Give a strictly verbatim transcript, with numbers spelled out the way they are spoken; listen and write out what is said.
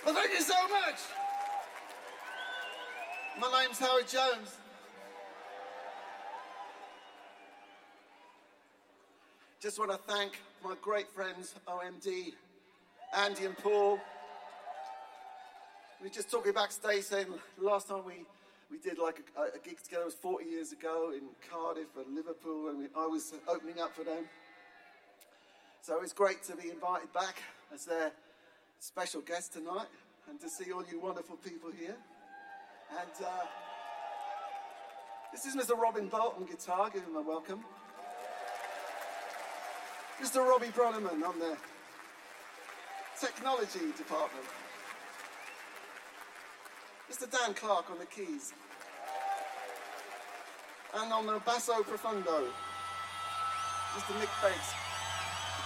Well, thank you so much. My name's Howard Jones. Just want to thank my great friends, O M D, Andy and Paul. We were just talking backstage saying the last time we, we did like a, a gig together was forty years ago in Cardiff and Liverpool, and we, I was opening up for them. So it's great to be invited back as their special guest tonight and to see all you wonderful people here. And uh, this is Mister Robin Bolt on guitar, give him a welcome. Mister Robbie Bronneman on the technology department. Mister Dan Clark on the keys. And on the basso profundo, Mister Nick Bates.